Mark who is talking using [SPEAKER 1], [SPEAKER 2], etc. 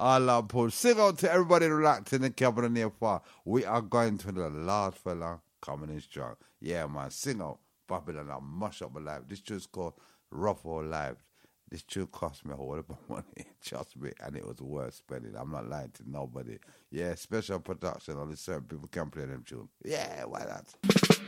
[SPEAKER 1] I love Paul. Sing out to everybody locked in the cabin near far. We are going to the last fella coming in strong. Yeah, man. Sing out. Babylon, I mash up my life. This tune's called Rough or Life. This tune cost me a whole lot of money. Trust me. And it was worth spending. I'm not lying to nobody. Yeah, special production. Only certain people can play them tunes. Yeah, why not?